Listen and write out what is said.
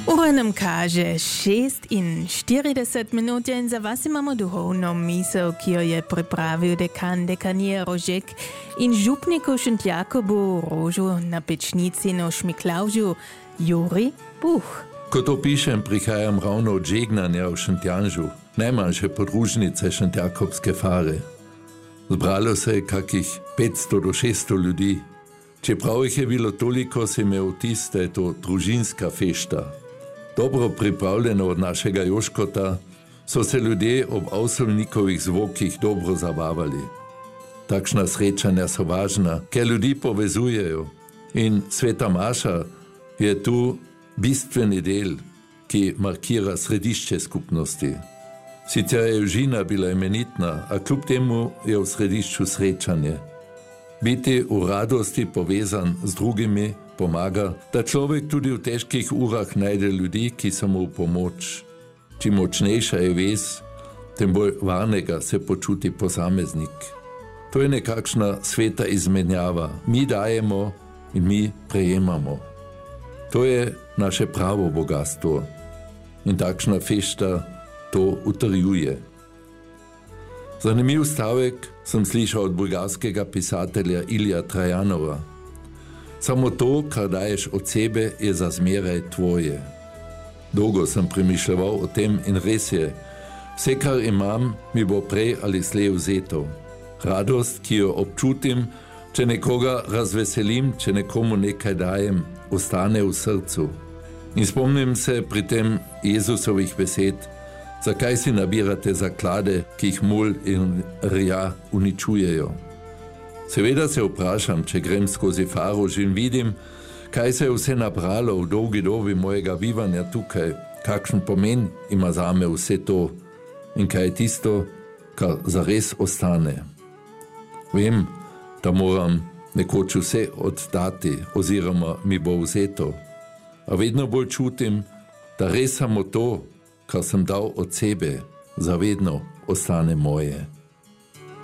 Ura nam kaže 6:40 in za vas imamo duhovno misel, ki jo je pripravil dekan dekanije Rožek in župniku Šentjakobu Rožu na pečnici na Šmiklaužu Juri Buh. Ko to pišem, prihajam ravno od žegnanja v Šentjanžu, najmanjše podružnice Šentjakobske fare. Zbralo se je kakih 500 do 600 ljudi. Čeprav jih je bilo toliko, se imel vtis, da je to družinska fešta. Dobro pripravljeno od našega Joškota so se ljudje ob avsolnikovih zvokih dobro zabavali. Takšna srečanja so važna, ker ljudi povezujejo. In sveta maša je tu bistveni del, ki markira središče skupnosti. Sicer je Jožina bila imenitna, a kljub temu je v središču srečanje. Biti v radosti povezan z drugimi pomaga, da človek tudi v težkih urah najde ljudi, ki so mu v pomoč. Čim močnejša je vez, tem bolj varnega se počuti posameznik. To je nekakšna sveta izmenjava. Mi dajemo in mi prejemamo. To je naše pravo bogatstvo. In takšna fešta to utrjuje. Zanimiv stavek sem slišal od bulgarskega pisatelja Ilija Trajanova. Samo to, kar daješ od sebe, je za zmeraj tvoje. Dolgo sem premišljal o tem in res je, vse, kar imam, mi bo prej ali slej vzeto. Radost, ki jo občutim, če nekoga razveselim, če nekomu nekaj dajem, ostane v srcu. In spomnim se pri tem Jezusovih besed, zakaj si nabirate zaklade, ki jih mul in rja uničujejo. Seveda se vprašam, če grem skozi Farož in vidim, kaj se je vse nabralo v dolgi dobi mojega bivanja tukaj, kakšen pomen ima zame vse to in kaj je tisto, kar zares ostane. Vem, da moram nekoč vse oddati oziroma mi bo vzeto, a vedno bolj čutim, da res samo to, kar sem dal od sebe, zavedno ostane moje.